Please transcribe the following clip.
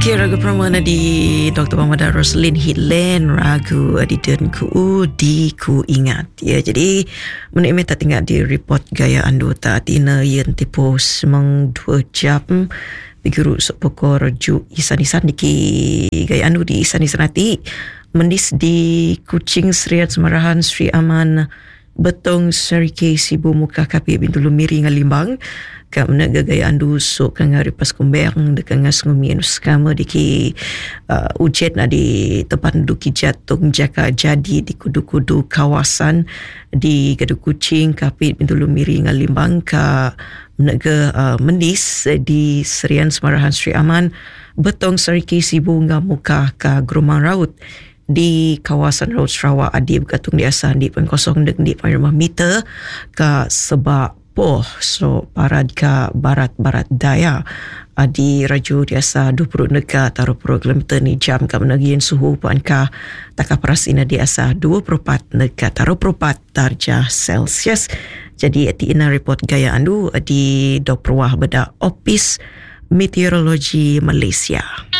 Okey, ragu permana di Dr. Muhammad Roslin Hitlen ragu adidan ku di ku ingat. Ya, jadi menurut tak tinggal di report gaya andu tak tina yang tipu semang 2 jam biguru sopokor ju isan-isan diki gaya andu di isan-isan hati mendis di Kuching Seriat Semarahan Sri Aman Betong Sarike Sibu Muka Kapi Bintulu Miri Ngalimbang ka menaga gaya andu so kang ripas kumbang de kang ngumi anu skama diki ujet na di tempat duki jatung jaka jadi di kudu-kudu kawasan di Gadu Kuching Kapi Bintulu Miri Ngalimbang ka menaga mendis di Serian Semarahan Sri Aman Betong Sarike Sibu Muka ka Grumang Raut di kawasan Raut Sarawak Adib Gatung di Asan di 0.05 meter ke sebab so parad ka barat-barat daya di raju di asa 20 nega taruh kilometer ni jam ka menagian suhu puan ka taka perasina di asa 24 nega taruh 4 darjah Celsius. Jadi ina report gaya andu di Doperwah beda Opis Meteorologi Malaysia.